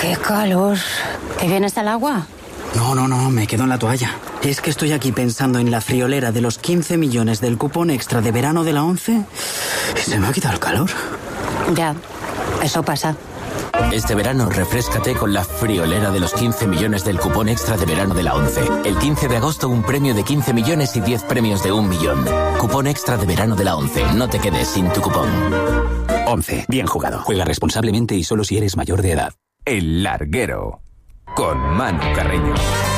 ¡Qué calor! ¿Te viene hasta el agua? No, me quedo en la toalla. Es que estoy aquí pensando en la friolera de los 15 millones del cupón extra de verano de la 11 y se me ha quitado el calor. Ya, eso pasa. Este verano refréscate con la friolera de los 15 millones del cupón extra de verano de la 11. El 15 de agosto un premio de 15 millones y 10 premios de 1 millón. Cupón extra de verano de la 11. No te quedes sin tu cupón. 11. Bien jugado. Juega responsablemente y solo si eres mayor de edad. El Larguero, con Manu Carreño.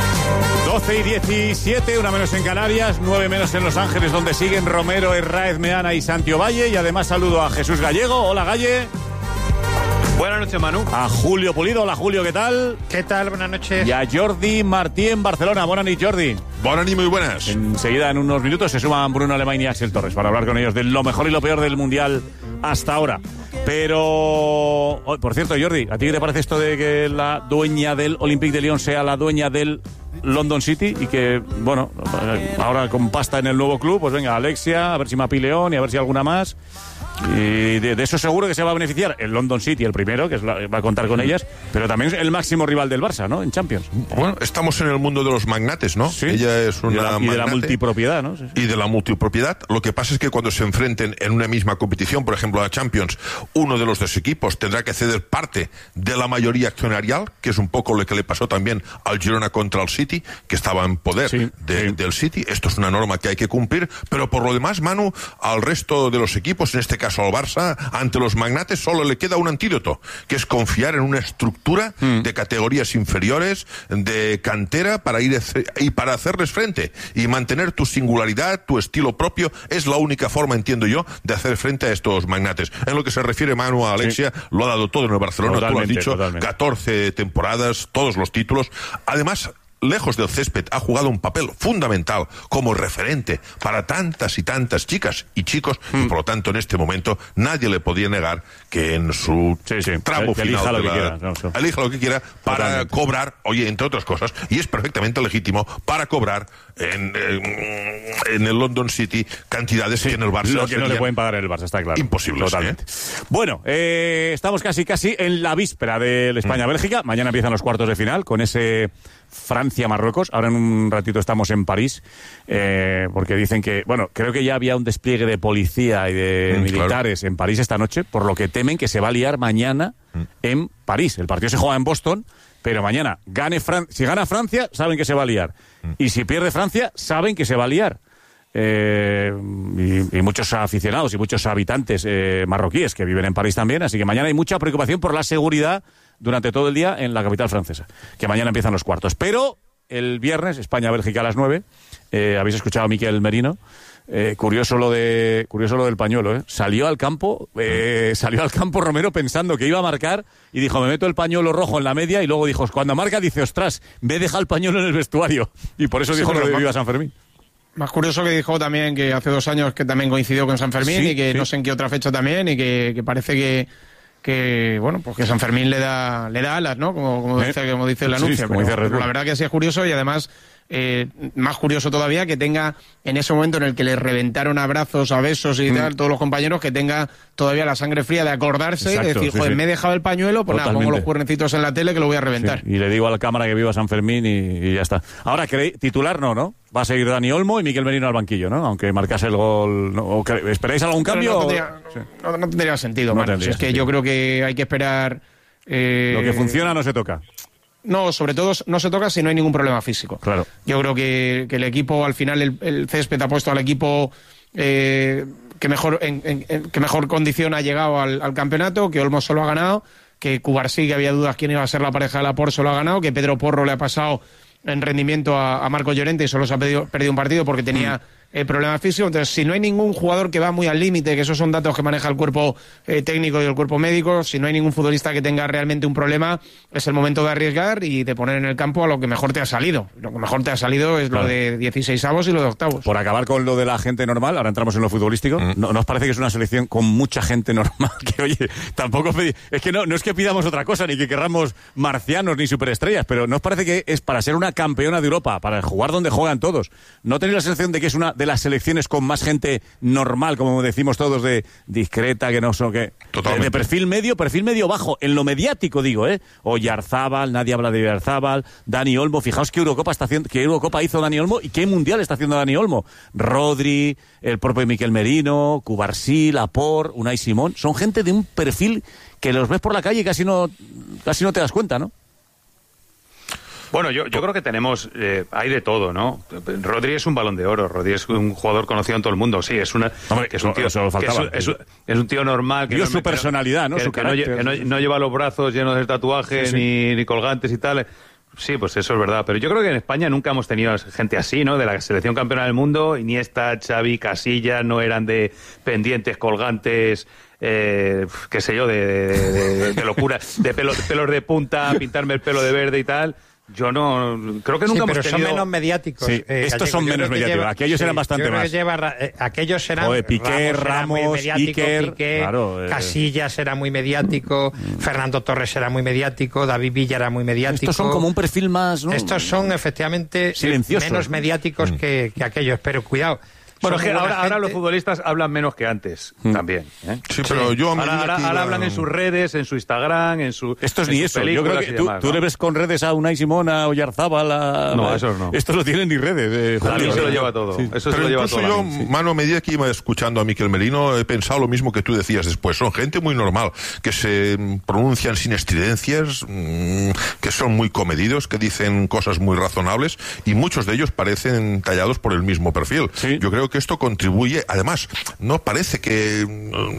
12:17, 1 menos en Canarias, 9 menos en Los Ángeles, donde siguen Romero, Herráez, Meana y Santiago Valle. Y además saludo a Jesús Gallego. Hola, Galle. Buenas noches, Manu. A Julio Pulido. Hola, Julio, ¿qué tal? ¿Qué tal? Buenas noches. Y a Jordi Martí en Barcelona. Buenas noches, Jordi. Buenas noches, muy buenas. Enseguida, en unos minutos, se suman Bruno Alemán y Axel Torres para hablar con ellos de lo mejor y lo peor del Mundial hasta ahora. Pero, por cierto, Jordi, ¿a ti qué te parece esto de que la dueña del Olympique de Lyon sea la dueña del London City y que, bueno, ahora con pasta en el nuevo club, pues venga, Alexia, a ver si Mapi León y a ver si alguna más? Y de eso seguro que se va a beneficiar el London City, el primero, que va a contar con ellas, pero también es el máximo rival del Barça, ¿no? En Champions. Bueno, estamos en el mundo de los magnates, ¿no? Sí. Ella es una magnate. Y de la multipropiedad, ¿no? Sí. Y de la multipropiedad. Lo que pasa es que cuando se enfrenten en una misma competición, por ejemplo, a Champions, uno de los dos equipos tendrá que ceder parte de la mayoría accionarial, que es un poco lo que le pasó también al Girona contra el City, que estaba en poder del City. Esto es una norma que hay que cumplir, pero por lo demás, Manu, al resto de los equipos, en este caso al Barça, ante los magnates solo le queda un antídoto, que es confiar en una estructura de categorías inferiores, de cantera, para ir y para hacerles frente y mantener tu singularidad, tu estilo propio. Es la única forma, entiendo yo, de hacer frente a estos magnates. En lo que se refiere, Manu, a Alexia, lo ha dado todo en el Barcelona, tú lo has dicho, 14 temporadas, todos los títulos. Además, lejos del césped, ha jugado un papel fundamental como referente para tantas y tantas chicas y chicos, y por lo tanto en este momento nadie le podía negar que en su tramo final elija lo que quiera para cobrar, oye, entre otras cosas, y es perfectamente legítimo, para cobrar en el London City cantidades que en el Barça lo que no le pueden pagar en el Barça, está claro. Imposible. Totalmente. Bueno, estamos casi en la víspera del España-Bélgica. Mañana empiezan los cuartos de final con ese Francia-Marruecos. Ahora en un ratito estamos en París, porque dicen que, bueno, creo que ya había un despliegue de policía y de militares en París esta noche, por lo que temen que se va a liar mañana en París. El partido se juega en Boston, pero mañana si gana Francia, saben que se va a liar. Y si pierde Francia, saben que se va a liar. Y muchos aficionados y muchos habitantes marroquíes que viven en París también, así que mañana hay mucha preocupación por la seguridad durante todo el día en la capital francesa, que mañana empiezan los cuartos. Pero el viernes, España-Bélgica a las 9, habéis escuchado a Miquel Merino, curioso lo del pañuelo, salió al campo Romero pensando que iba a marcar y dijo, me meto el pañuelo rojo en la media, y luego dijo, cuando marca dice, ostras, me he dejado el pañuelo en el vestuario, y por eso dijo lo de Viva San Fermín. Más curioso que dijo también que hace 2 años que también coincidió con San Fermín, y que no sé en qué otra fecha también, y que parece que bueno, pues que San Fermín le da alas, ¿no? Como dice el anuncio. Pero la verdad que sí es curioso, y además más curioso todavía que tenga, en ese momento en el que le reventaron abrazos, a besos y tal, todos los compañeros, que tenga todavía la sangre fría de acordarse, de decir, joder, me he dejado el pañuelo, pues nada, pongo los cuernecitos en la tele que lo voy a reventar. Y le digo a la cámara que viva San Fermín y ya está. Ahora, titular no. Va a seguir Dani Olmo y Miquel Merino al banquillo, ¿no? Aunque marcase el gol. ¿Esperáis algún cambio? No tendría sentido, es que yo creo que hay que esperar. Lo que funciona no se toca. No, sobre todo no se toca si no hay ningún problema físico. Claro. Yo creo que el equipo, al final, el césped ha puesto al equipo que mejor condición ha llegado al campeonato, que Olmo solo ha ganado, que Cubarsí, que había dudas quién iba a ser la pareja de Laporte, solo ha ganado, que Pedro Porro le ha pasado en rendimiento a Marco Llorente y solo se ha perdido un partido porque tenía problemas físicos. Entonces, si no hay ningún jugador que va muy al límite, que esos son datos que maneja el cuerpo técnico y el cuerpo médico, si no hay ningún futbolista que tenga realmente un problema, es el momento de arriesgar y de poner en el campo a lo que mejor te ha salido. Lo que mejor te ha salido es lo de 16avos y lo de octavos. Por acabar con lo de la gente normal, ahora entramos en lo futbolístico. ¿No os parece que es una selección con mucha gente normal? Que, oye, tampoco es que no es que pidamos otra cosa, ni que querramos marcianos ni superestrellas, pero ¿no os parece que es para ser una campeona de Europa, para jugar donde juegan todos? ¿No tenéis la sensación de que es una de las selecciones con más gente normal, como decimos todos, de discreta, que no son que de perfil medio bajo, en lo mediático digo, Oyarzábal, nadie habla de Oyarzábal, Dani Olmo, fijaos qué Eurocopa hizo Dani Olmo y qué Mundial está haciendo Dani Olmo. Rodri, el propio Miquel Merino, Cubarsí, Laporte, Unai Simón, son gente de un perfil que los ves por la calle y casi no te das cuenta, ¿no? Bueno, yo creo que tenemos, hay de todo, ¿no? Rodri es un Balón de Oro, Rodri es un jugador conocido en todo el mundo, sí, es un tío normal, que dio su personalidad, ¿no? Que no lleva los brazos llenos de tatuajes ni colgantes y tal. Sí, pues eso es verdad, pero yo creo que en España nunca hemos tenido gente así, ¿no? De la selección campeona del mundo, Iniesta, Xavi, Casillas, no eran de pendientes, colgantes, qué sé yo, de locura, de pelos de punta, pintarme el pelo de verde y tal. Yo no, creo que nunca hemos tenido... pero son menos mediáticos. Sí, estos son menos mediáticos. Aquellos eran bastante más. Aquellos eran... Piqué, Ramos, Iker... Claro, Casillas era muy mediático, Fernando Torres era muy mediático, David Villa era muy mediático. Estos son como un perfil más, ¿no? Estos son, efectivamente, menos mediáticos que aquellos, pero cuidado... Bueno, que ahora los futbolistas hablan menos que antes, también. Sí, pero yo... Ahora hablan en sus redes, en su Instagram, en su... Esto es ni eso. Yo creo que tú le ves con redes a Unai Simón, a Oyarzábal, No, esos no. Estos no tienen ni redes. David se lo lleva todo. Sí. Eso pero se lo lleva incluso todo. Mano, a medida que iba escuchando a Miquel Merino, he pensado lo mismo que tú decías después. Son gente muy normal, que se pronuncian sin estridencias, que son muy comedidos, que dicen cosas muy razonables, y muchos de ellos parecen tallados por el mismo perfil. Sí. Yo creo que esto contribuye, además, no parece que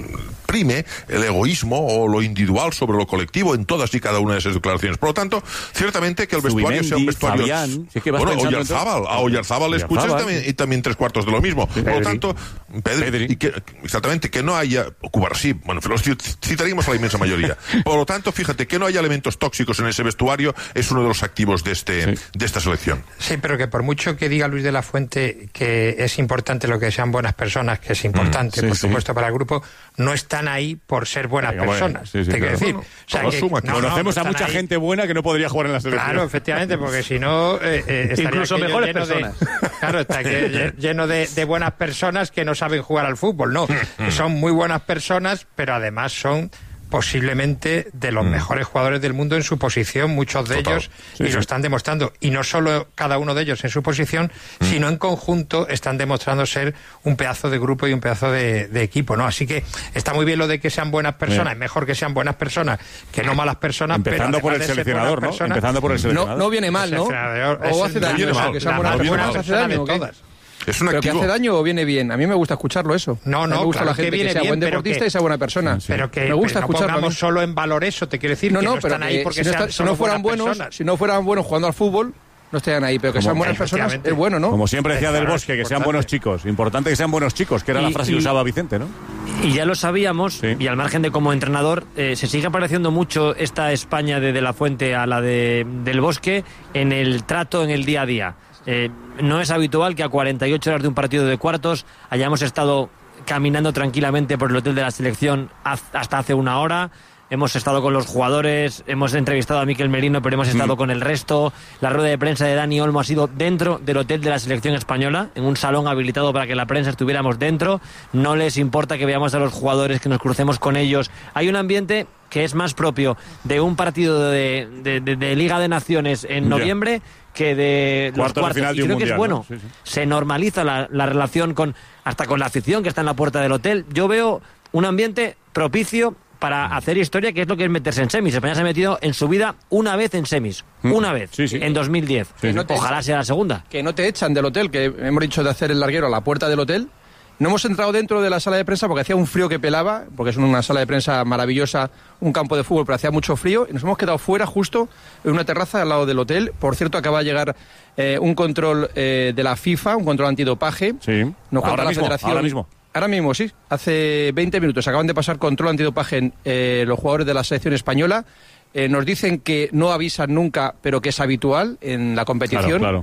prime el egoísmo o lo individual sobre lo colectivo en todas y cada una de esas declaraciones. Por lo tanto, ciertamente que el vestuario sea un vestuario... Fabián, si es que bueno, Oyarzábal le escuchas y también tres cuartos de lo mismo. Por lo tanto, Pedri. Y exactamente, que no haya... Cubarsí, bueno, los citaríamos a la inmensa mayoría. Por lo tanto, fíjate, que no haya elementos tóxicos en ese vestuario es uno de los activos de esta selección. Sí, pero que por mucho que diga Luis de la Fuente que es importante lo que sean buenas personas, que es importante, por supuesto, para el grupo, no están ahí por ser buenas personas. Te quiero decir. Bueno, o sea, que conocemos a mucha gente buena que no podría jugar en la selección. Claro, efectivamente, porque si no... incluso mejores personas. Claro, está lleno de buenas personas que no saben jugar al fútbol. No, son muy buenas personas, pero además son... posiblemente de los mejores jugadores del mundo en su posición, muchos de ellos, y lo están demostrando. Y no solo cada uno de ellos en su posición, sino en conjunto están demostrando ser un pedazo de grupo y un pedazo de equipo, ¿no? Así que está muy bien lo de que sean buenas personas, es mejor que sean buenas personas que no malas personas. Empezando por el seleccionador, ¿no? Empezando por el seleccionador. No viene mal, ¿no? O hace daño, que sean buenas personas, hace daño, todas. Es un ¿Pero activo. que hace daño o viene bien? A mí me gusta escucharlo eso. No, me gusta claro la gente que viene sea bien, buen deportista y sea buena persona. Pero que me gusta no escucharlo. pongamos solo en valor eso, te quiero decir, que no están ahí porque si no fueran buenos, si no fueran buenos jugando al fútbol, no estarían ahí, pero que sean buenas personas es bueno, ¿no? Como siempre decía Del Bosque, que sean buenos chicos. Importante que sean buenos chicos, que era la frase que usaba Vicente, ¿no? Y ya lo sabíamos, y al margen de como entrenador, se sigue pareciendo mucho esta España de la Fuente a la Del Bosque en el trato, en el día a día. No es habitual que a 48 horas de un partido de cuartos hayamos estado caminando tranquilamente por el hotel de la selección hasta hace una hora. Hemos estado con los jugadores, hemos entrevistado a Miquel Merino, pero hemos estado con el resto. La rueda de prensa de Dani Olmo ha sido dentro del hotel de la selección española, en un salón habilitado para que la prensa estuviéramos dentro. No les importa que veamos a los jugadores, que nos crucemos con ellos. Hay un ambiente que es más propio de un partido de Liga de Naciones en noviembre que de los cuartos. Y creo que es bueno. ¿No? Se normaliza la relación hasta con la afición que está en la puerta del hotel. Yo veo un ambiente propicio para hacer historia, que es lo que es meterse en semis. España se ha metido en su vida una vez en semis. Una vez, en 2010. Ojalá sea la segunda. Que no te echan del hotel, que hemos dicho de hacer el larguero a la puerta del hotel. No hemos entrado dentro de la sala de prensa porque hacía un frío que pelaba, porque es una sala de prensa maravillosa, un campo de fútbol, pero hacía mucho frío, y nos hemos quedado fuera justo en una terraza al lado del hotel. Por cierto, acaba de llegar un control de la FIFA, un control antidopaje. Sí. Nos cuenta la Federación. Ahora mismo, sí. Hace 20 minutos acaban de pasar control antidopaje los jugadores de la selección española. Nos dicen que no avisan nunca, pero que es habitual en la competición. Claro.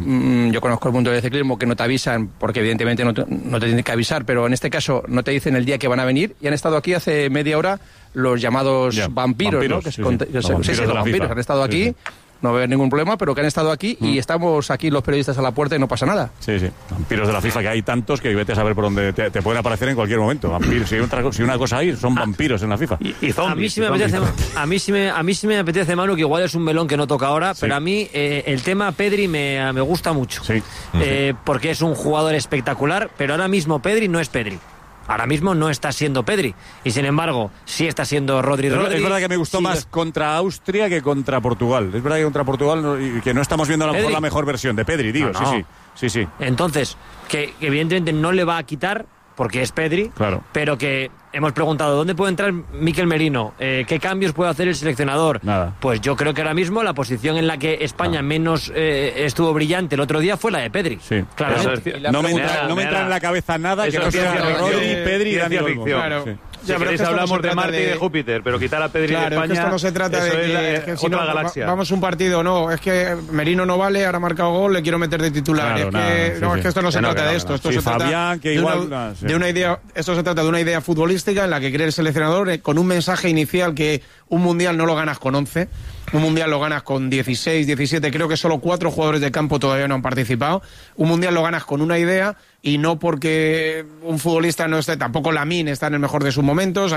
Yo conozco el mundo del ciclismo que no te avisan, porque evidentemente no te tienen que avisar, pero en este caso no te dicen el día que van a venir, y han estado aquí hace media hora los llamados vampiros, ¿no? Vampiros de la vampiros FIFA. han estado aquí. no va a haber ningún problema, pero que han estado aquí y estamos aquí los periodistas a la puerta y no pasa nada. Sí, vampiros de la FIFA, que hay tantos que vete a saber por dónde te pueden aparecer en cualquier momento. Vampiros, si una cosa hay, son vampiros en la FIFA. Y zombies, a mí sí me apetece, Manu, que igual es un melón que no toca ahora, pero a mí el tema Pedri me gusta mucho. Sí. Porque es un jugador espectacular, pero ahora mismo Pedri no es Pedri. Ahora mismo no está siendo Pedri. Y sin embargo, sí está siendo Rodri. Es verdad que me gustó más contra Austria que contra Portugal. Es verdad que contra Portugal que no estamos viendo a lo mejor la mejor versión de Pedri, digo. No. Sí. Entonces, que evidentemente no le va a quitar, porque es Pedri, claro. Pero que hemos preguntado ¿dónde puede entrar Mikel Merino? ¿Qué cambios puede hacer el seleccionador? Nada. Pues yo creo que ahora mismo la posición en la que España menos estuvo brillante el otro día fue la de Pedri. Sí, claro. No me entra en la cabeza nada que no sea Rodri, Pedri y Dani Olmo. Claro. Sí. Si queréis hablamos de Marte y de Júpiter, pero quitar a Pedri de España... Es que esto no se trata de que si otra galaxia. Vamos un partido, no, es que Merino no vale, ahora ha marcado gol, le quiero meter de titular. Claro, es que esto no se trata de esto. Esto se trata de una idea. Esto se trata de una idea futbolística en la que cree el seleccionador con un mensaje inicial que un mundial no lo ganas con 11, un mundial lo ganas con 16, 17, creo que solo 4 jugadores de campo todavía no han participado. Un mundial lo ganas con una idea y no porque un futbolista no esté, tampoco Lamine está en el mejor de sus momentos, ha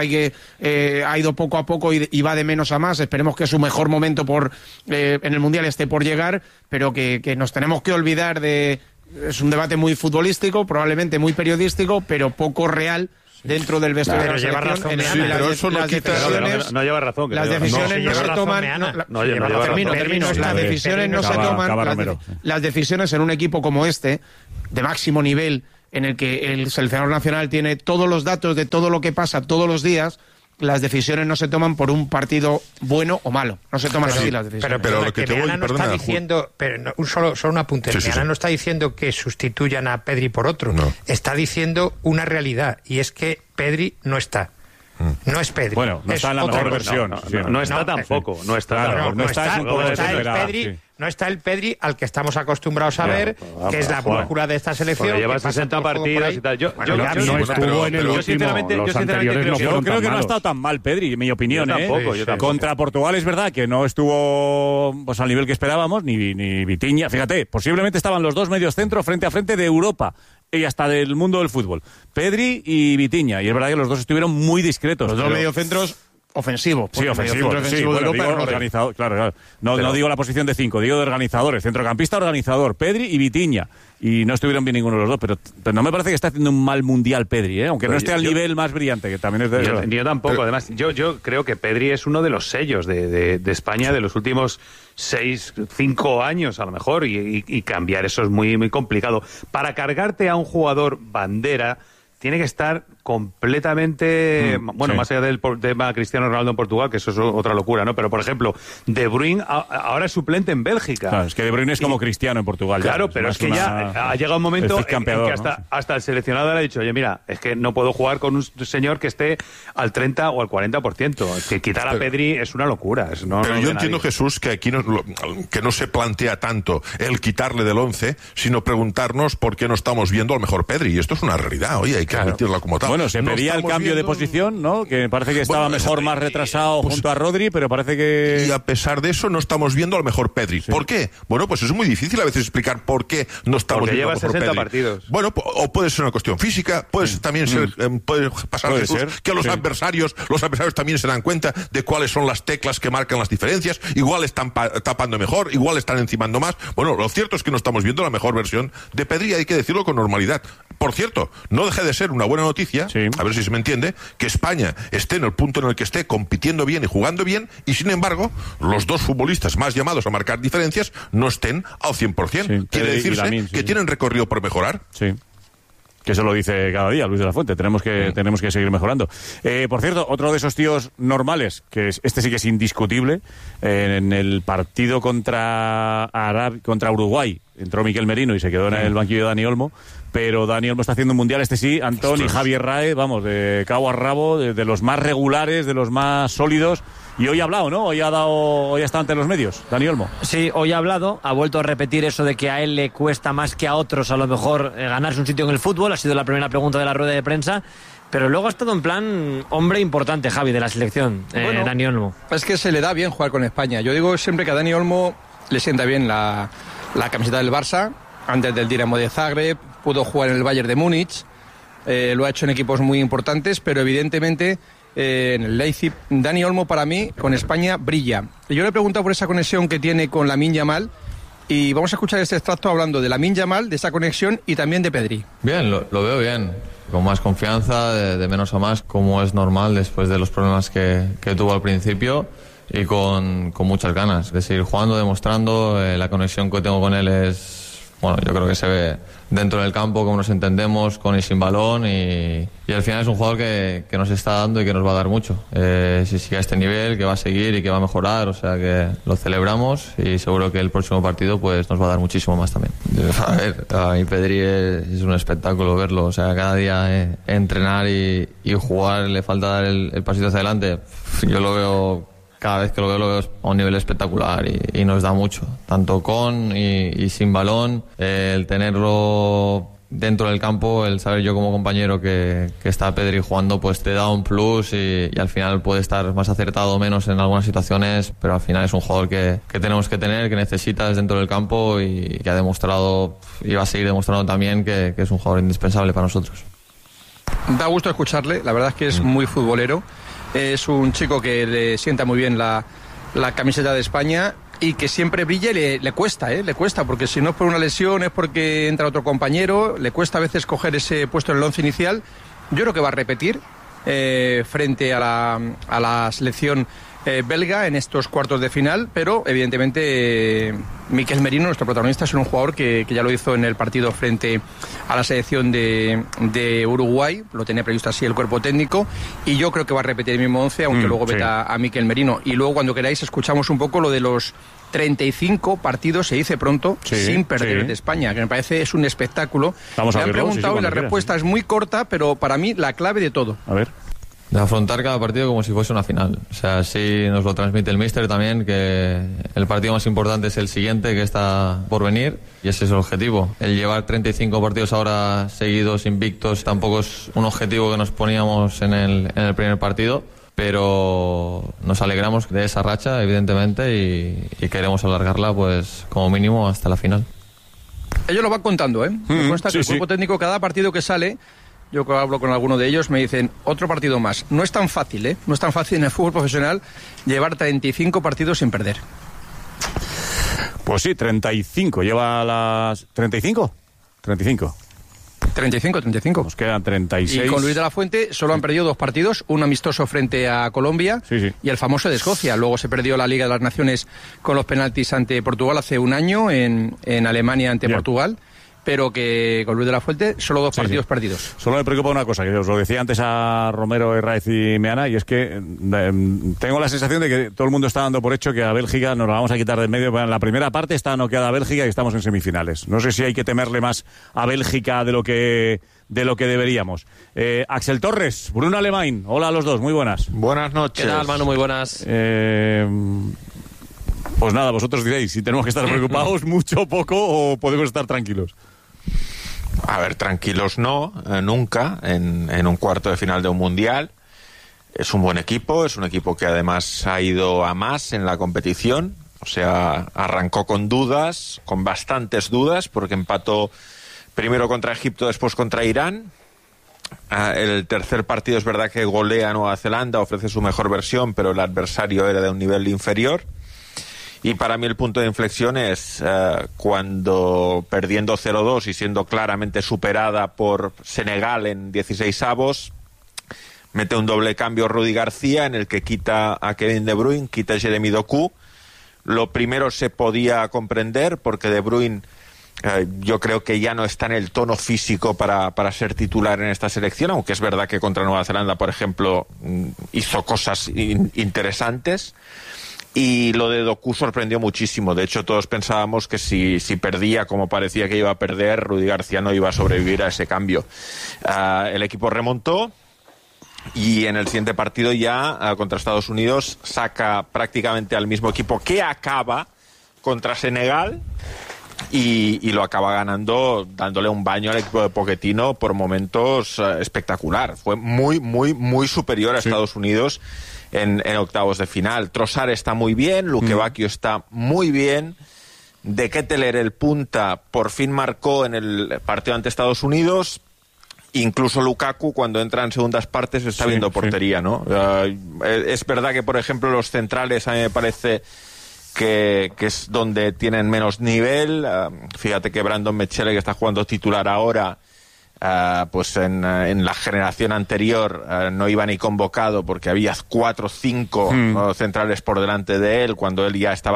ido poco a poco y va de menos a más. Esperemos que su mejor momento en el mundial esté por llegar, pero que nos tenemos que olvidar de... Es un debate muy futbolístico, probablemente muy periodístico, pero poco real dentro del vestuario de la selección. Pero eso no quita... No lleva razón. Las decisiones no se toman... Termino. Las decisiones no se toman... Las decisiones en un equipo como este, de máximo nivel, en el que el seleccionador nacional tiene todos los datos de todo lo que pasa todos los días, las decisiones no se toman por un partido bueno o malo. No se toman así las decisiones. Pero lo que Meana no está diciendo... Solo un apunte. Meana no está diciendo que sustituyan a Pedri por otro. No. Está diciendo una realidad, y es que Pedri no está. No es Pedri. Bueno, no está en la mejor versión. No está tampoco. No está. No está el Pedri al que estamos acostumbrados a ver, que es la brújula de esta selección. Lleva 60 partidos y tal. Yo estuvo en el último. Los anteriores no fueron tan malos. Yo creo que no ha estado tan mal Pedri, en mi opinión. Yo tampoco. Contra Portugal es verdad que no estuvo al nivel que esperábamos, ni Vitinha. Fíjate, posiblemente estaban los dos mediocentros frente a frente de Europa y hasta del mundo del fútbol. Pedri y Vitinha. Y es verdad que los dos estuvieron muy discretos. Los dos mediocentros ofensivos. Sí, ofensivo. Organizador, claro. No digo la posición de 5, digo de organizadores. Centrocampista, organizador. Pedri y Vitinha. Y no estuvieron bien ninguno de los dos, pero no me parece que está haciendo un mal mundial Pedri, aunque no esté al nivel más brillante, que también es de... Yo tampoco. Además, yo creo que Pedri es uno de los sellos de España de los últimos 5 años, a lo mejor, y cambiar eso es muy, muy complicado. Para cargarte a un jugador bandera, tiene que estar completamente... más allá del tema Cristiano Ronaldo en Portugal, que eso es otra locura, ¿no? Pero, por ejemplo, De Bruyne ahora es suplente en Bélgica. Claro, es que De Bruyne es como Cristiano en Portugal. Claro, pero es que ya ha llegado un momento en que hasta el seleccionado le ha dicho, oye, mira, es que no puedo jugar con un señor que esté al 30 o al 40%. Que quitar a Pedri es una locura. Pero yo entiendo, Jesús, que aquí que no se plantea tanto el quitarle del 11, sino preguntarnos por qué no estamos viendo al mejor Pedri. Y esto es una realidad, oye, hay que admitirla como tal. Bueno, se pedía el cambio de posición, ¿no? Que parece que estaba mejor, más retrasado junto a Rodri, pero parece que... Y a pesar de eso no estamos viendo al mejor Pedri. Sí. ¿Por qué? Bueno, pues es muy difícil a veces explicar por qué no estamos viendo al mejor Pedri. Porque lleva 60 partidos. Bueno, o puede ser una cuestión física, puede también ser... puede pasar, Jesús, que los adversarios también se dan cuenta de cuáles son las teclas que marcan las diferencias. Igual están tapando mejor, igual están encimando más. Bueno, lo cierto es que no estamos viendo la mejor versión de Pedri, hay que decirlo con normalidad. Por cierto, no deje de ser una buena noticia, a ver si se me entiende, que España esté en el punto en el que esté compitiendo bien y jugando bien, y sin embargo, los dos futbolistas más llamados a marcar diferencias no estén al 100%. Sí, quiere decirse que tienen recorrido por mejorar. Sí. Que eso lo dice cada día Luis de la Fuente. Tenemos que seguir mejorando. Por cierto, otro de esos tíos normales, que este sí que es indiscutible, en el partido contra Uruguay, entró Mikel Merino y se quedó en el banquillo de Dani Olmo, pero Dani Olmo está haciendo un mundial, sí, Antón y Javier Rae, vamos, de cabo a rabo, de los más regulares, de los más sólidos. Y hoy ha hablado, ¿no? Hoy ha estado ante los medios, Dani Olmo. Sí, hoy ha hablado, ha vuelto a repetir eso de que a él le cuesta más que a otros, a lo mejor, ganarse un sitio en el fútbol. Ha sido la primera pregunta de la rueda de prensa. Pero luego ha estado en plan hombre importante, Javi, de la selección, Dani Olmo. Es que se le da bien jugar con España. Yo digo siempre que a Dani Olmo le sienta bien la camiseta del Barça, antes del Dinamo de Zagreb, pudo jugar en el Bayern de Múnich, lo ha hecho en equipos muy importantes, pero evidentemente en el Leipzig, Dani Olmo para mí con España brilla. Yo le he preguntado por esa conexión que tiene con Lamine Yamal y vamos a escuchar este extracto hablando de Lamine Yamal, de esa conexión y también de Pedri. Bien, lo veo bien, con más confianza, de menos a más, como es normal después de los problemas que tuvo al principio, y con muchas ganas de seguir jugando, demostrando. La conexión que tengo con él es, bueno, yo creo que se ve dentro del campo, cómo nos entendemos con y sin balón, y al final es un jugador que nos está dando y que nos va a dar mucho. Si sigue a este nivel, que va a seguir y que va a mejorar, o sea que lo celebramos y seguro que el próximo partido pues nos va a dar muchísimo más también. A ver, a mí Pedri es un espectáculo verlo, o sea, cada día entrenar y jugar, le falta dar el pasito hacia adelante. Yo lo veo, cada vez que lo veo a un nivel espectacular y nos da mucho, tanto con y sin balón. El tenerlo dentro del campo, el saber yo como compañero que está Pedri jugando, pues te da un plus y al final puede estar más acertado o menos en algunas situaciones, pero al final es un jugador que tenemos que tener, que necesitas dentro del campo y que ha demostrado y va a seguir demostrando también que es un jugador indispensable para nosotros. Da gusto escucharle, la verdad es que es muy futbolero. Es un chico que le sienta muy bien la camiseta de España y que siempre brilla y le cuesta, porque si no es por una lesión, es porque entra otro compañero, le cuesta a veces coger ese puesto en el once inicial. Yo creo que va a repetir frente a la selección belga en estos cuartos de final, pero evidentemente Mikel Merino, nuestro protagonista, es un jugador que ya lo hizo en el partido frente a la selección de Uruguay, lo tenía previsto así el cuerpo técnico, y yo creo que va a repetir el mismo 11, aunque luego veta a Mikel Merino. Y luego, cuando queráis, escuchamos un poco lo de los 35 partidos, se dice pronto, sin perder de España, que me parece es un espectáculo. Vamos me a han verlo, preguntado y la respuesta es muy corta, pero para mí la clave de todo. A ver. De afrontar cada partido como si fuese una final. O sea, así nos lo transmite el míster también, que el partido más importante es el siguiente, que está por venir, y ese es el objetivo. El llevar 35 partidos ahora seguidos, invictos, tampoco es un objetivo que nos poníamos en el primer partido, pero nos alegramos de esa racha, evidentemente, y queremos alargarla, pues como mínimo hasta la final. Ellos lo van contando, Me consta que el cuerpo técnico, cada partido que sale, yo hablo con alguno de ellos, me dicen, otro partido más. No es tan fácil, No es tan fácil en el fútbol profesional llevar 35 partidos sin perder. Pues sí, 35. Lleva las... ¿35? 35. 35. Nos quedan 36. Y con Luis de la Fuente solo han perdido 2 partidos, un amistoso frente a Colombia y el famoso de Escocia. Luego se perdió la Liga de las Naciones con los penaltis ante Portugal hace un año en Alemania ante Portugal. Pero que con Luis de la Fuente solo 2 partidos perdidos. Solo me preocupa una cosa, que os lo decía antes a Romero, Herráez y Meana, y es que tengo la sensación de que todo el mundo está dando por hecho que a Bélgica nos la vamos a quitar de en medio. En la primera parte está noqueada Bélgica y estamos en semifinales. No sé si hay que temerle más a Bélgica de lo que deberíamos. Axel Torres, Bruno Alemán, hola a los dos, muy buenas. Buenas noches. ¿Qué tal, Manu? Muy buenas. Pues nada, vosotros diréis si tenemos que estar preocupados mucho o poco o podemos estar tranquilos. A ver, tranquilos no, nunca, en un cuarto de final de un mundial. Es un buen equipo, es un equipo que además ha ido a más en la competición. O sea, arrancó con dudas, con bastantes dudas, porque empató primero contra Egipto, después contra Irán. El tercer partido es verdad que golea a Nueva Zelanda, ofrece su mejor versión, pero el adversario era de un nivel inferior. Y para mí el punto de inflexión es cuando, perdiendo 0-2 y siendo claramente superada por Senegal en 16avos, mete un doble cambio Rudy García en el que quita a Kevin De Bruyne, quita a Jeremy Doku. Lo primero se podía comprender porque De Bruyne yo creo que ya no está en el tono físico para ser titular en esta selección, aunque es verdad que contra Nueva Zelanda, por ejemplo, hizo cosas interesantes. Y lo de Doku sorprendió muchísimo. De hecho, todos pensábamos que si perdía, como parecía que iba a perder, Rudy García no iba a sobrevivir a ese cambio. El equipo remontó y en el siguiente partido ya, contra Estados Unidos, saca prácticamente al mismo equipo que acaba contra Senegal y lo acaba ganando, dándole un baño al equipo de Pochettino por momentos espectacular. Fue muy, muy, muy superior a Estados Unidos en octavos de final. Trossard está muy bien, Luque Bacchio está muy bien, De Ketteler, el punta, por fin marcó en el partido ante Estados Unidos. Incluso Lukaku, cuando entra en segundas partes, está viendo portería, ¿no? Es verdad que, por ejemplo, los centrales a mí me parece que es donde tienen menos nivel. Fíjate que Brandon Metzger, que está jugando titular ahora, pues en la generación anterior no iba ni convocado porque había 4 o 5 centrales por delante de él, cuando él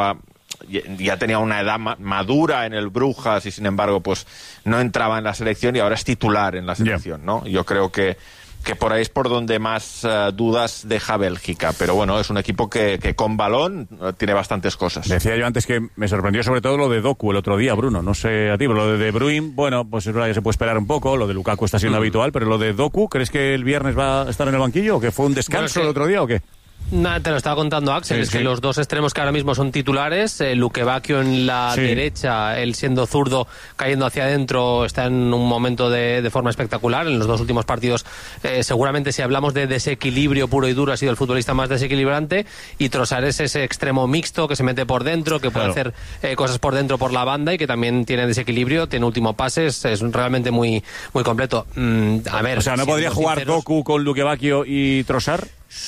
ya tenía una edad madura en el Brujas y sin embargo pues no entraba en la selección y ahora es titular en la selección, ¿no? Yo creo que por ahí es por donde más dudas deja Bélgica, pero bueno, es un equipo que con balón tiene bastantes cosas. Decía yo antes que me sorprendió sobre todo lo de Doku el otro día, Bruno, no sé a ti, pero lo de Bruyne, bueno, pues es verdad que se puede esperar un poco, lo de Lukaku está siendo habitual, pero lo de Doku, ¿crees que el viernes va a estar en el banquillo o que fue un descanso el otro día o qué? Nada, te lo estaba contando Axel, que los dos extremos que ahora mismo son titulares, Luque Bacchio en la derecha, él siendo zurdo, cayendo hacia adentro, está en un momento de forma espectacular. En los 2 últimos partidos, seguramente si hablamos de desequilibrio puro y duro, ha sido el futbolista más desequilibrante, y Trossard es ese extremo mixto que se mete por dentro, que puede hacer cosas por dentro por la banda y que también tiene desequilibrio, tiene último pase, es realmente muy, muy completo. A ver, o sea, ¿no podría jugar Doku con Luque Bacchio y Trossard?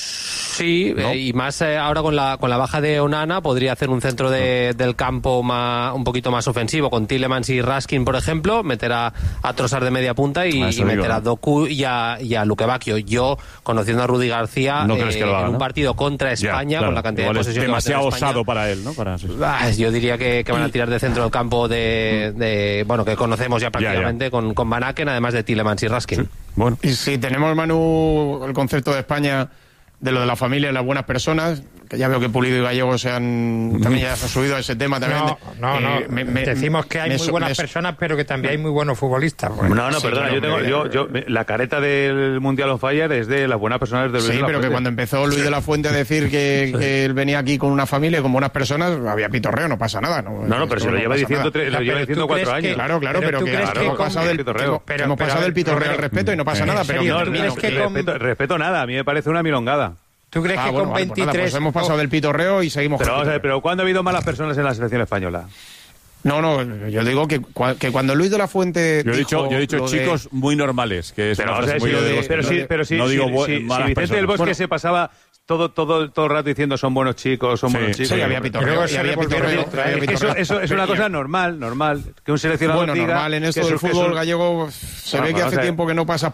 Sí, ¿no? Y más ahora con la baja de Onana podría hacer un centro del campo un poquito más ofensivo con Tielemans y Raskin, por ejemplo, meter a Trossard de media punta y meter a Doku y a Luque Bacchio. Yo, conociendo a Rudy García, no crees que lo haga, en un partido contra España, con la cantidad de posesión es demasiado que va a tener osado para él, ¿no? Yo diría que van a tirar de centro del campo bueno, que conocemos ya prácticamente con Van Aken, además de Tielemans y Raskin. Sí. Bueno. Y si tenemos, Manu, el concepto de España de lo de la familia y las buenas personas, que ya veo que Pulido y Gallego también ya se han subido a ese tema también. No, decimos que hay muy buenas personas, pero que también hay muy buenos futbolistas. Pues. No, perdona, yo la careta del Mundial on Fire es de las buenas personas del Sí, pero que cuando empezó Luis de la Fuente a decir que él venía aquí con una familia y con buenas personas, había pitorreo, no pasa nada. No, pero se lo lleva diciendo 4 años. Claro, pero que hemos pasado del pitorreo al respeto y no pasa nada. Respeto nada, a mí me parece una milongada. ¿Tú crees que con 23... Pues hemos pasado del pitorreo y seguimos... Pero vamos a ver, ¿cuándo ha habido malas personas en la selección española? No, yo digo que cuando Luis de la Fuente yo he dicho chicos muy normales, que es pero si Vicente del Bosque se pasaba todo el rato diciendo son buenos chicos, Sí, había pitorreo. Eso es una cosa normal, que un seleccionador diga... normal en esto del fútbol gallego se ve que hace tiempo que no pasas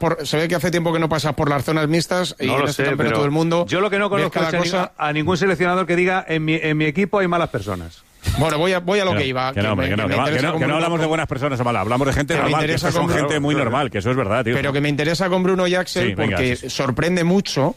por las zonas mixtas y en este campeonato del mundo. Yo lo que no conozco es a ningún seleccionador que diga en mi equipo hay malas personas. Bueno, voy a lo que iba. Que no hablamos de buenas personas o malas, hablamos de gente normal, que son gente muy normal, que eso es verdad, tío. Pero que me interesa con Bruno y Axel porque sorprende mucho.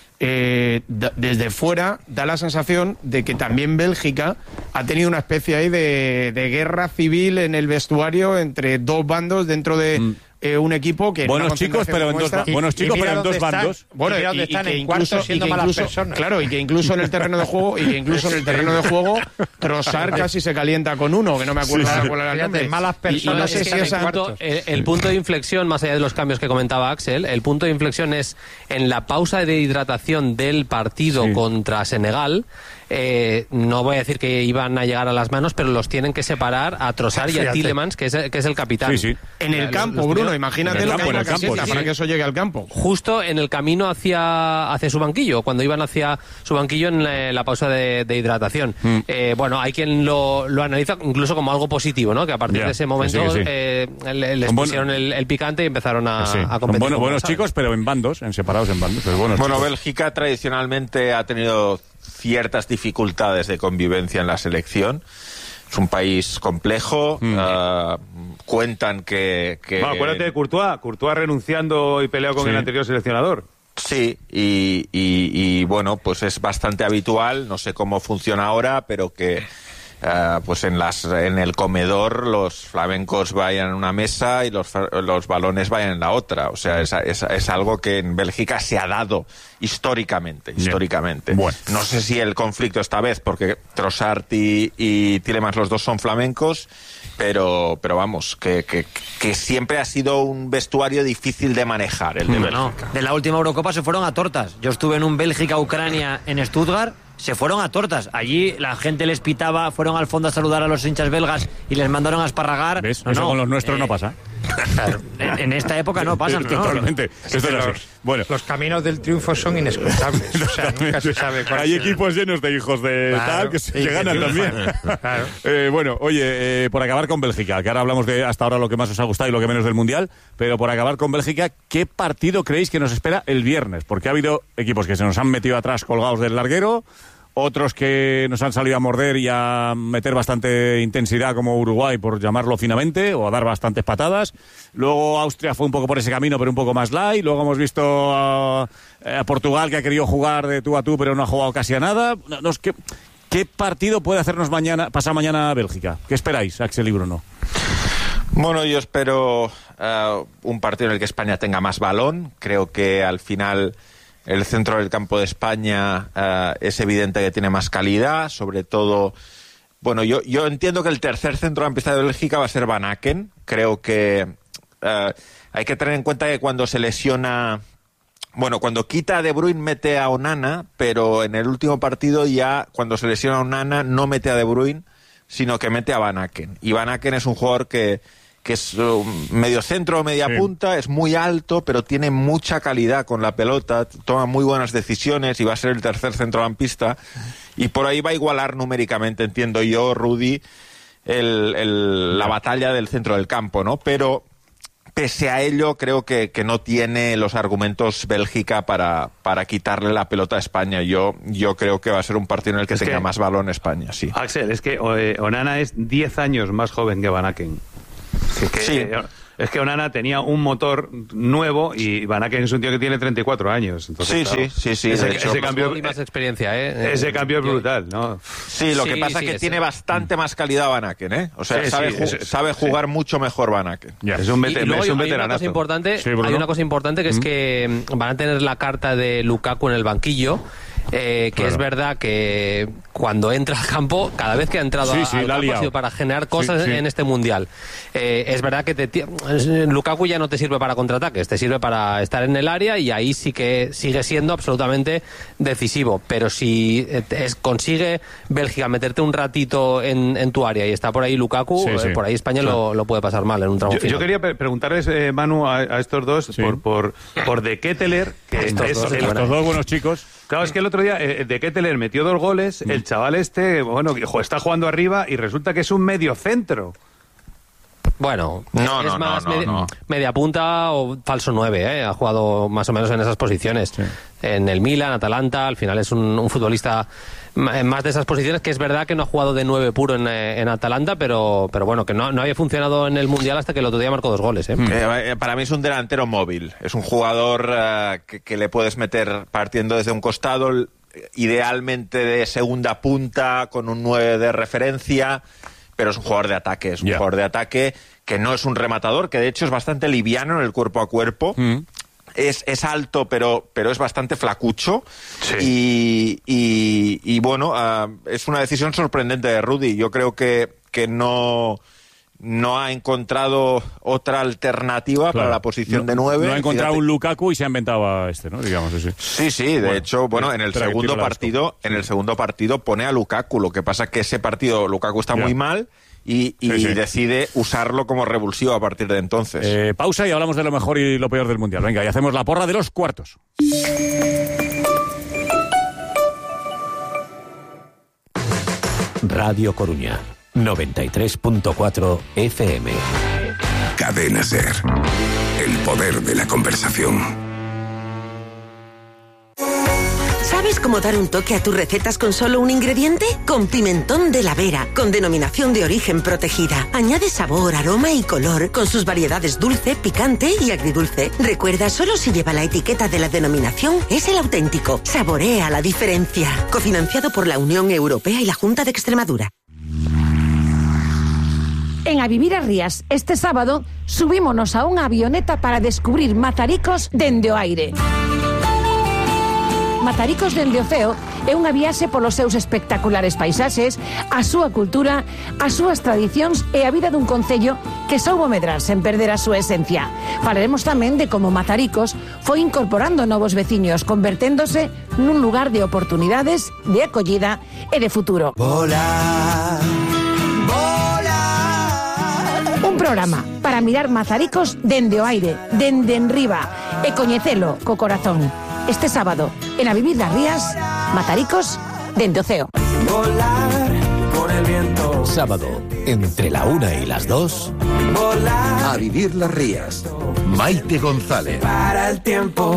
Desde fuera da la sensación de que también Bélgica ha tenido una especie ahí de guerra civil en el vestuario entre 2 bandos dentro de un equipo que buenos chicos pero en 2 bandos. Bueno, y están en cuartos siendo malas personas. Claro, y que incluso en el terreno de juego Trossard casi se calienta con uno, que no me acuerdo cuál era el nombre. Malas personas. Y no sé si el punto de inflexión, más allá de los cambios que comentaba Axel, el punto de inflexión es en la pausa de hidratación del partido contra Senegal. No voy a decir que iban a llegar a las manos, pero los tienen que separar a Trossard y a Tielemans, que es el capitán. En el campo, Bruno, imagínate lo que hay en la caseta para que eso llegue al campo. Justo en el camino hacia su banquillo, cuando iban hacia su banquillo en la pausa de hidratación. Bueno, hay quien lo analiza incluso como algo positivo, ¿no? Que a partir de ese momento les pusieron el picante y empezaron a competir. Buenos chicos, pero separados en bandos. Bueno, Bélgica tradicionalmente ha tenido ciertas dificultades de convivencia en la selección. Es un país complejo. Cuentan que... Bueno, acuérdate de Courtois renunciando y peleado con el anterior seleccionador. Sí, y bueno, pues es bastante habitual, no sé cómo funciona ahora, pero que pues en el comedor los flamencos vayan en una mesa y los balones vayan en la otra. O sea, es algo que en Bélgica se ha dado históricamente. Bueno. No sé si el conflicto esta vez, porque Trossard y Tielemans los dos son flamencos, pero vamos, que siempre ha sido un vestuario difícil de manejar, el de Bélgica. De la última Eurocopa se fueron a tortas. Yo estuve en un Bélgica-Ucrania en Stuttgart. se fueron a tortas. Allí la gente les pitaba, fueron al fondo a saludar a los hinchas belgas y les mandaron a esparragar. ¿Ves? Eso con los nuestros no pasa. Claro, en esta época no pasan. Totalmente. Esto es así. Bueno, los caminos del triunfo son inescrutables. O sea, nunca se sabe cuál hay equipos llenos de hijos de tal que ganan también. Claro. Bueno, oye, por acabar con Bélgica, que ahora hablamos de hasta ahora lo que más os ha gustado y lo que menos del Mundial, pero por acabar con Bélgica, ¿qué partido creéis que nos espera el viernes? Porque ha habido equipos que se nos han metido atrás colgados del larguero, otros que nos han salido a morder y a meter bastante intensidad, como Uruguay, por llamarlo finamente, o a dar bastantes patadas. Luego Austria fue un poco por ese camino, pero un poco más light. Luego hemos visto a Portugal, que ha querido jugar de tú a tú, pero no ha jugado casi a nada. ¿Qué partido puede hacernos pasar mañana a Bélgica? ¿Qué esperáis, Axel y Bruno? Bueno, yo espero un partido en el que España tenga más balón. Creo que al final el centro del campo de España es evidente que tiene más calidad, sobre todo. Bueno, yo entiendo que el tercer centrocampista de Bélgica va a ser Van Aken. Creo que hay que tener en cuenta que cuando se lesiona, bueno, cuando quita a De Bruyne mete a Onana, pero en el último partido ya cuando se lesiona a Onana no mete a De Bruyne, sino que mete a Van Aken. Y Van Aken es un jugador que es medio centro o media punta, es muy alto, pero tiene mucha calidad con la pelota, toma muy buenas decisiones y va a ser el tercer centrocampista. Y por ahí va a igualar numéricamente, entiendo yo, Rudy, la batalla del centro del campo, ¿no? Pero pese a ello, creo que no tiene los argumentos Bélgica para quitarle la pelota a España. Yo creo que va a ser un partido en el que tenga más balón España, sí. Axel, es que Onana es 10 años más joven que Van Aken. Sí. Es que Onana tenía un motor nuevo y Van Aken es un tío que tiene 34 años. Entonces, sí. Ese cambio, y más experiencia, ese cambio es brutal, ¿no? Sí, lo que pasa es que tiene bastante más calidad Van Aken, ¿eh? O sea, sabe jugar mucho mejor Van Aken. Es un veteranazo. Hay una cosa importante que es que van a tener la carta de Lukaku en el banquillo. Es verdad que cuando entra al campo, cada vez que ha entrado al campo ha sido para generar cosas en este Mundial. Es verdad que Lukaku ya no te sirve para contraataques, te sirve para estar en el área y ahí sí que sigue siendo absolutamente decisivo. Pero si consigue Bélgica meterte un ratito en tu área y está por ahí Lukaku, por ahí España lo puede pasar mal en un tramo final. Yo quería preguntarles, Manu, a estos dos por De Ketteler, que estos dos buenos chicos. Claro, es que el otro día De Ketteler metió 2 goles, el chaval está jugando arriba y resulta que es un medio centro. Bueno, es más media punta o falso 9, ha jugado más o menos en esas posiciones. Sí. En el Milan, Atalanta, al final es un futbolista más de esas posiciones, que es verdad que no ha jugado de 9 puro en Atalanta, pero bueno, que no había funcionado en el Mundial hasta que el otro día marcó 2 goles. Para mí es un delantero móvil, es un jugador que le puedes meter partiendo desde un costado, idealmente de segunda punta, con un 9 de referencia, pero es un jugador de ataque, jugador de ataque que no es un rematador, que de hecho es bastante liviano en el cuerpo a cuerpo. Es alto, pero es bastante flacucho. Sí. Y bueno, es una decisión sorprendente de Rudy. Yo creo que no ha encontrado otra alternativa para la posición de 9. No ha encontrado un Lukaku y se ha inventado a ¿no? Digamos así. Sí, de hecho, en el segundo partido pone a Lukaku. Lo que pasa es que ese partido Lukaku está muy mal y decide usarlo como revulsivo a partir de entonces. Pausa y hablamos de lo mejor y lo peor del Mundial. Venga, y hacemos la porra de los cuartos. Radio Coruña 93.4 FM. Cadena SER. El poder de la conversación. ¿Sabes cómo dar un toque a tus recetas con solo un ingrediente? Con pimentón de la Vera, con denominación de origen protegida. Añade sabor, aroma y color, con sus variedades dulce, picante y agridulce. Recuerda, solo si lleva la etiqueta de la denominación es el auténtico. Saborea la diferencia. Cofinanciado por la Unión Europea y la Junta de Extremadura. En A Vivir a Rías, este sábado, subímonos a unha avioneta para descubrir Mazaricos dende o aire. Mazaricos dende o ceo é unha viaxe polos seus espectaculares paisaxes, a súa cultura, as súas tradicións e a vida dun concello que soubo medrar sen perder a súa esencia. Falaremos tamén de como Mazaricos foi incorporando novos veciños, converténdose nun lugar de oportunidades, de acollida e de futuro. Volar, volar. Un programa para mirar Mazaricos dende o aire, dende enriba, e coñecelo co corazón. Este sábado, en A Vivir las Rías, Mazaricos dende o ceo. Volar con el viento. Sábado, entre la 1 y las 2. Volar. A Vivir las Rías. Maite González. Para el tiempo.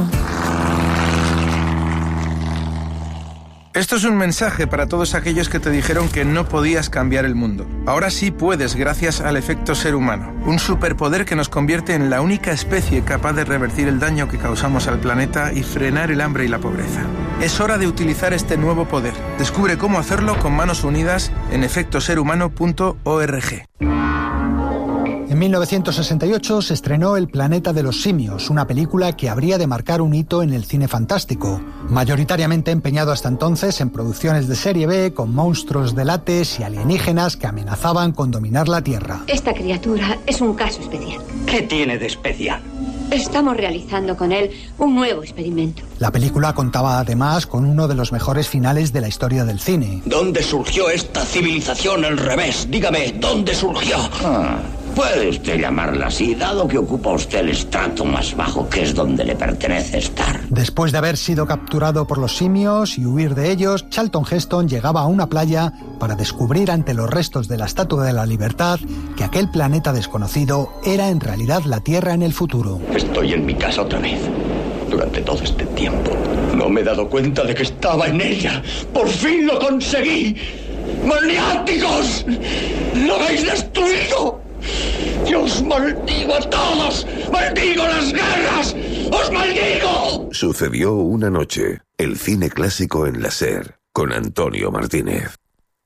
Esto es un mensaje para todos aquellos que te dijeron que no podías cambiar el mundo. Ahora sí puedes, gracias al efecto ser humano. Un superpoder que nos convierte en la única especie capaz de revertir el daño que causamos al planeta y frenar el hambre y la pobreza. Es hora de utilizar este nuevo poder. Descubre cómo hacerlo con manos unidas en efectoserhumano.org. En 1968 se estrenó El planeta de los simios, una película que habría de marcar un hito en el cine fantástico, mayoritariamente empeñado hasta entonces en producciones de serie B con monstruos de látex y alienígenas que amenazaban con dominar la Tierra. Esta criatura es un caso especial. ¿Qué tiene de especial? Estamos realizando con él un nuevo experimento. La película contaba además con uno de los mejores finales de la historia del cine. ¿Dónde surgió esta civilización al revés? Dígame, ¿dónde surgió? Puede usted llamarla así, dado que ocupa usted el estrato más bajo, que es donde le pertenece estar. Después de haber sido capturado por los simios y huir de ellos, Charlton Heston llegaba a una playa para descubrir ante los restos de la Estatua de la Libertad que aquel planeta desconocido era en realidad la Tierra en el futuro. Estoy en mi casa otra vez. Durante todo este tiempo no me he dado cuenta de que estaba en ella. ¡Por fin lo conseguí! ¡Maniáticos! ¡Lo habéis destruido! ¡Yo os maldigo a todos! ¡Maldigo las guerras! ¡Os maldigo! Sucedió una noche. El cine clásico en la SER, con Antonio Martínez.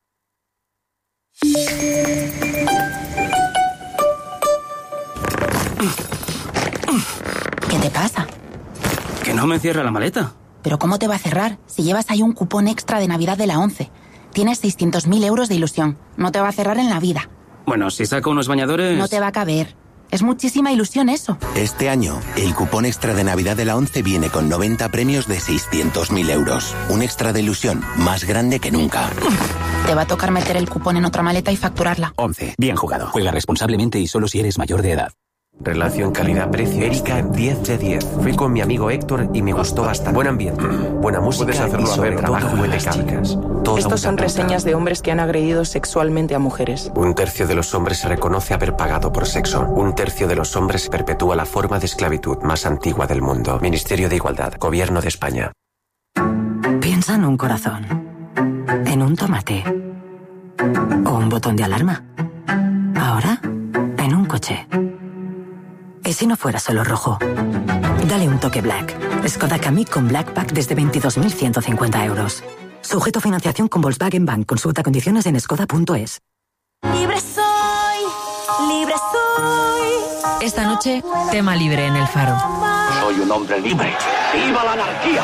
¿Qué te pasa? Que no me cierra la maleta. ¿Pero cómo te va a cerrar? Si llevas ahí un cupón extra de Navidad de la 11. Tienes 600.000 euros de ilusión. No te va a cerrar en la vida. Bueno, si saco unos bañadores... No te va a caber. Es muchísima ilusión eso. Este año, el cupón extra de Navidad de la 11 viene con 90 premios de 600.000 euros. Un extra de ilusión más grande que nunca. Te va a tocar meter el cupón en otra maleta y facturarla. 11. Bien jugado. Juega responsablemente y solo si eres mayor de edad. Relación calidad-precio. Erika, 10 de 10. Fui con mi amigo Héctor y me gustó bastante. Buen ambiente, buena música y sobre trabajo de las chicas. Estos son reseñas de hombres que han agredido sexualmente a mujeres. 1/3 de los hombres se reconoce haber pagado por sexo. 1/3 de los hombres perpetúa la forma de esclavitud más antigua del mundo. Ministerio de Igualdad, Gobierno de España. Piensa en un corazón, en un tomate o un botón de alarma. Ahora, en un coche. ¿Y si no fuera solo rojo? Dale un toque Black. Skoda Kamiq con Black Pack desde 22.150 euros. Sujeto a financiación con Volkswagen Bank. Consulta condiciones en skoda.es. Libre soy, libre soy. Esta noche, tema libre en El Faro. Soy un hombre libre. ¡Viva la anarquía!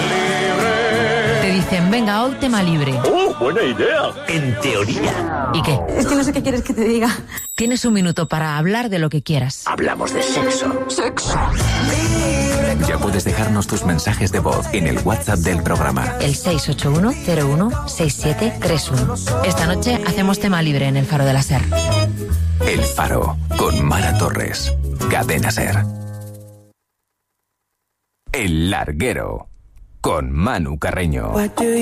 Te dicen, venga, hoy tema libre. ¡Oh, buena idea! En teoría. ¿Y qué? Es que no sé qué quieres que te diga. Tienes un minuto para hablar de lo que quieras. Hablamos de sexo. ¡Sexo! Ya puedes dejarnos tus mensajes de voz en el WhatsApp del programa. El 681-01-6731. Esta noche hacemos tema libre en El Faro de la SER. El Faro, con Mara Torres. Cadena SER. El Larguero, con Manu Carreño.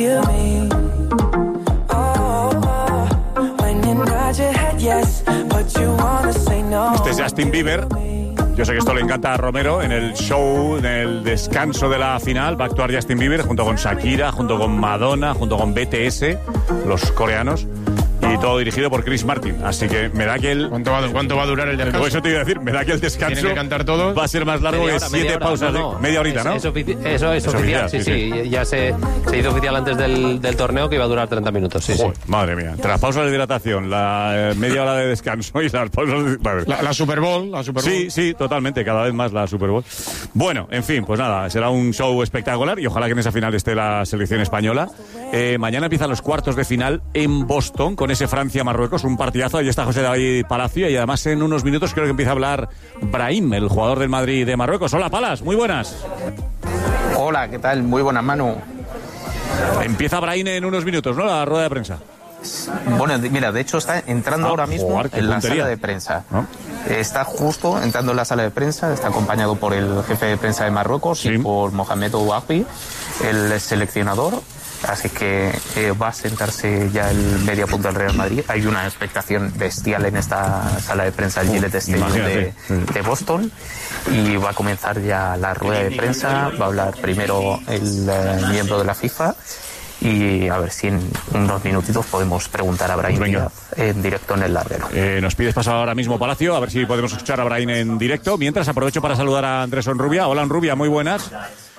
Este es Justin Bieber. Yo sé que esto le encanta a Romero. En el show, en el descanso de la final, va a actuar Justin Bieber junto con Shakira, junto con Madonna, junto con BTS, los coreanos. Y todo dirigido por Chris Martin. Así que me da que el... ¿Cuánto va a durar el descanso? Eso te iba a decir, me da que el descanso... ¿Tienen que cantar todos? Va a ser más largo que 7 pausas de... Media horita, ¿no? Eso es oficial, sí. Ya se hizo oficial antes del torneo que iba a durar 30 minutos, sí. Madre mía. Entre las pausas de hidratación, la media hora de descanso y las pausas de... La Super Bowl. Sí, totalmente. Cada vez más la Super Bowl. Bueno, en fin, pues nada, será un show espectacular y ojalá que en esa final esté la selección española. Mañana empiezan los cuartos de final en Boston con ese Francia-Marruecos, un partidazo. Ahí está José David Palacio y además en unos minutos creo que empieza a hablar Brahim, el jugador del Madrid de Marruecos. Hola, Palas, muy buenas. Hola, ¿qué tal? Muy buenas, Manu. Empieza Brahim en unos minutos, ¿no? La rueda de prensa. Bueno, mira, de hecho está entrando ahora mismo en la sala de prensa. ¿No? Está justo entrando en la sala de prensa, está acompañado por el jefe de prensa de Marruecos y por Mohamed Ouahi, el seleccionador. Así que va a sentarse ya el media punta del Real Madrid. Hay una expectación bestial en esta sala de prensa del Gillette Stadium de Boston. Y va a comenzar ya la rueda de prensa. Va a hablar primero el miembro de la FIFA. Y a ver si en unos minutitos podemos preguntar a Brahim Díaz en directo en el larguero. Nos pides pasar ahora mismo, Palacio, a ver si podemos escuchar a Brahim en directo. Mientras aprovecho para saludar a Andrés Onrubia. Hola, Onrubia, muy buenas.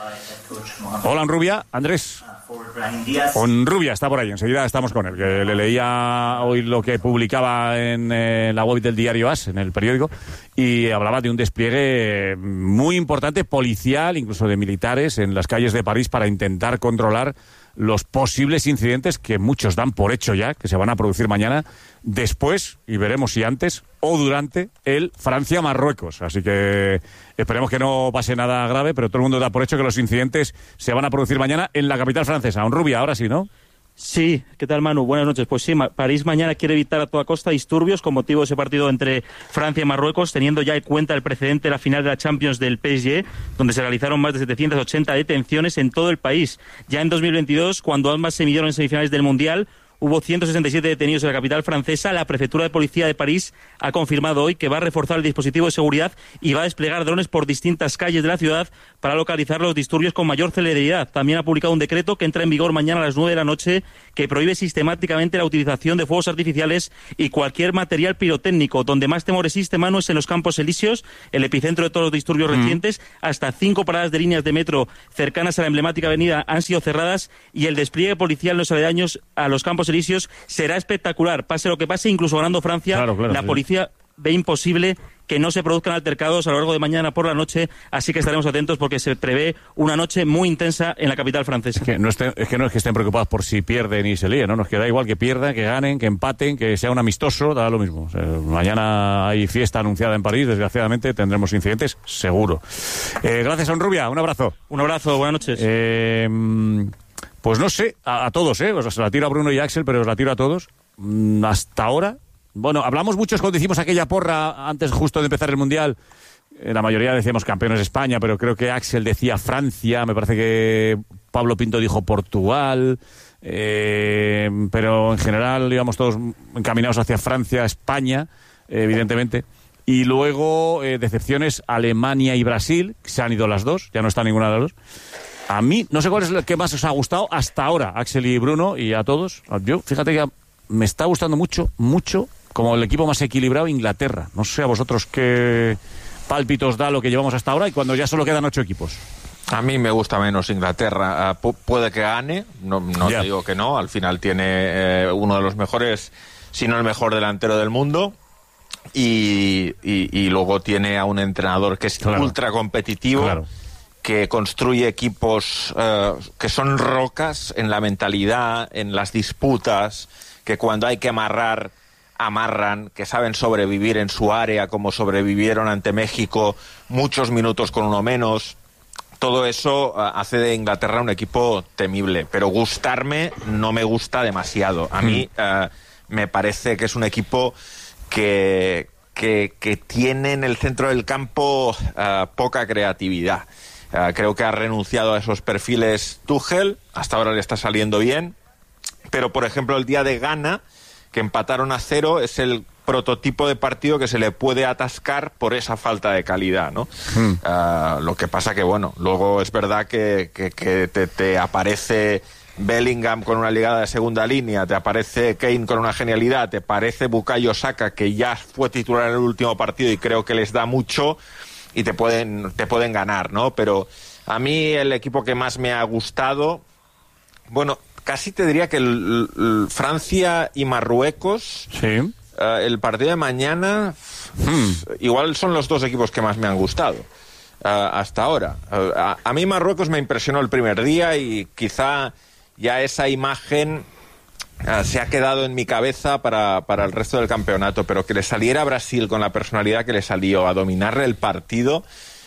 Hola, Onrubia. Andrés Onrubia está por ahí, enseguida estamos con él, que le leía hoy lo que publicaba en la web del diario AS, en el periódico, y hablaba de un despliegue muy importante, policial, incluso de militares, en las calles de París para intentar controlar los posibles incidentes que muchos dan por hecho ya, que se van a producir mañana, después, y veremos si antes o durante, el Francia-Marruecos. Así que esperemos que no pase nada grave, pero todo el mundo da por hecho que los incidentes se van a producir mañana en la capital francesa. Onrubia, ahora sí, ¿no? Sí, ¿qué tal, Manu? Buenas noches. Pues sí, París mañana quiere evitar a toda costa disturbios con motivo de ese partido entre Francia y Marruecos, teniendo ya en cuenta el precedente de la final de la Champions del PSG, donde se realizaron más de 780 detenciones en todo el país. Ya en 2022, cuando ambas se midieron en semifinales del Mundial, hubo 167 detenidos en la capital francesa. La prefectura de policía de París ha confirmado hoy que va a reforzar el dispositivo de seguridad y va a desplegar drones por distintas calles de la ciudad para localizar los disturbios con mayor celeridad. También ha publicado un decreto que entra en vigor mañana a las 9 de la noche que prohíbe sistemáticamente la utilización de fuegos artificiales y cualquier material pirotécnico. Donde más temor existe, Manu, es en los Campos Elíseos, el epicentro de todos los disturbios recientes. Hasta 5 paradas de líneas de metro cercanas a la emblemática avenida han sido cerradas y el despliegue policial en los aledaños a los Campos Elíseos será espectacular. Pase lo que pase, incluso ganando Francia, la policía ve imposible que no se produzcan altercados a lo largo de mañana por la noche, así que estaremos atentos porque se prevé una noche muy intensa en la capital francesa. Es que no es que estén preocupados por si pierden y se líen, ¿no? Nos queda igual que pierdan, que ganen, que empaten, que sea un amistoso, da lo mismo. O sea, mañana hay fiesta anunciada en París, desgraciadamente tendremos incidentes, seguro. Gracias, Onrubia, un abrazo. Un abrazo, buenas noches. Pues no sé, a todos, o sea, se la tiro a Bruno y a Axel, pero os la tiro a todos. Hasta ahora, bueno, hablamos muchos cuando hicimos aquella porra antes justo de empezar el Mundial. La mayoría decíamos campeones de España, pero creo que Axel decía Francia, me parece que Pablo Pinto dijo Portugal, pero en general íbamos todos encaminados hacia Francia, España, evidentemente. Y luego decepciones Alemania y Brasil, que se han ido las dos, ya no está ninguna de las dos. A mí, no sé cuál es el que más os ha gustado hasta ahora, Axel y Bruno, y a todos. Yo, fíjate que me está gustando mucho, como el equipo más equilibrado, Inglaterra. No sé a vosotros qué pálpitos da lo que llevamos hasta ahora y cuando ya solo quedan 8 equipos. A mí me gusta menos Inglaterra. Puede que gane, no te digo que no. Al final tiene uno de los mejores, si no el mejor delantero del mundo. Y luego tiene a un entrenador que es ultra competitivo. Claro. Que construye equipos que son rocas en la mentalidad, en las disputas, que cuando hay que amarrar, amarran, que saben sobrevivir en su área, como sobrevivieron ante México, muchos minutos con uno menos. Todo eso hace de Inglaterra un equipo temible, pero gustarme no me gusta demasiado. A mí me parece que es un equipo que tiene en el centro del campo poca creatividad. Creo que ha renunciado a esos perfiles Tuchel, hasta ahora le está saliendo bien, pero por ejemplo el día de Ghana, que empataron a 0, es el prototipo de partido que se le puede atascar por esa falta de calidad, ¿no? Lo que pasa que, bueno, luego es verdad que te aparece Bellingham con una ligada de segunda línea, te aparece Kane con una genialidad, te aparece Bukayo Saka, que ya fue titular en el último partido y creo que les da mucho, y te pueden ganar, ¿no? Pero a mí el equipo que más me ha gustado, bueno, casi te diría que Francia y Marruecos, sí. El partido de mañana, igual son los dos equipos que más me han gustado. Hasta ahora. A mí Marruecos me impresionó el primer día y quizá ya esa imagen se ha quedado en mi cabeza para el resto del campeonato, pero que le saliera a Brasil con la personalidad que le salió a dominarle el partido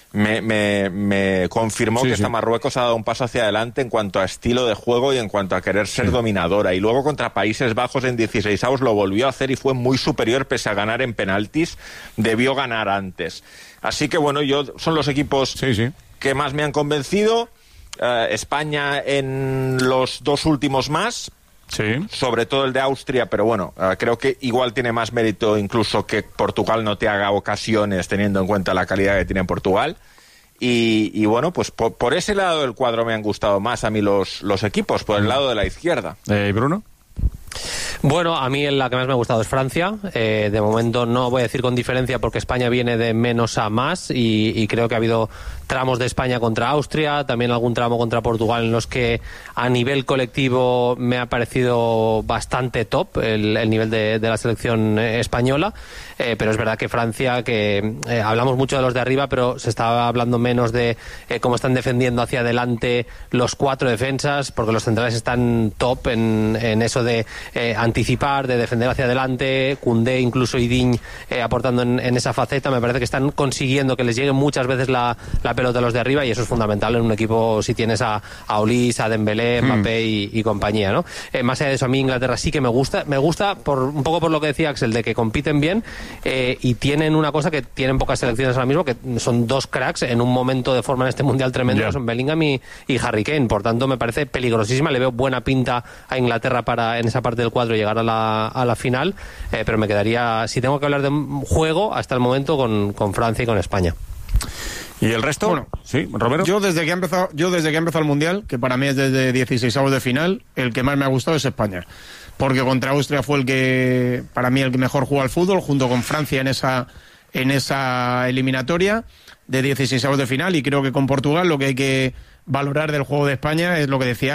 me confirmó que esta Marruecos ha dado un paso hacia adelante en cuanto a estilo de juego y en cuanto a querer ser dominadora, y luego contra Países Bajos en 16avos lo volvió a hacer y fue muy superior pese a ganar en penaltis, debió ganar antes. Así que bueno, son los equipos que más me han convencido. España en los dos últimos más, sobre todo el de Austria, pero bueno, creo que igual tiene más mérito incluso que Portugal no te haga ocasiones teniendo en cuenta la calidad que tiene Portugal. Y bueno, pues por ese lado del cuadro me han gustado más a mí los equipos, por el lado de la izquierda. ¿Bruno? Bueno, a mí la que más me ha gustado es Francia. De momento no voy a decir con diferencia porque España viene de menos a más y creo que ha habido tramos de España contra Austria, también algún tramo contra Portugal en los que a nivel colectivo me ha parecido bastante top el nivel de la selección española, pero es verdad que Francia, que hablamos mucho de los de arriba, pero se estaba hablando menos de cómo están defendiendo hacia adelante los cuatro defensas, porque los centrales están top en eso de anticipar, de defender hacia adelante. Koundé, incluso Digne aportando en esa faceta. Me parece que están consiguiendo que les llegue muchas veces la pelota a los de arriba, y eso es fundamental en un equipo si tienes a Olise, a Dembélé, Mbappé y compañía, ¿no? Más allá de eso, a mí Inglaterra sí que me gusta un poco por lo que decía Axel, de que compiten bien y tienen una cosa que tienen pocas selecciones ahora mismo, que son dos cracks en un momento de forma en este mundial tremendo, que son Bellingham y Harry Kane. Por tanto, me parece peligrosísima, le veo buena pinta a Inglaterra para en esa parte del cuadro llegar a la final, pero me quedaría, si tengo que hablar de juego, hasta el momento con Francia y con España. ¿Y el resto? Bueno, sí, Romero. Yo desde que ha empezado el Mundial, que para mí es desde 16avos de final, el que más me ha gustado es España. Porque contra Austria fue para mí el que mejor jugó al fútbol, junto con Francia en esa eliminatoria de 16avos de final, y creo que con Portugal lo que hay que valorar del juego de España es lo que decía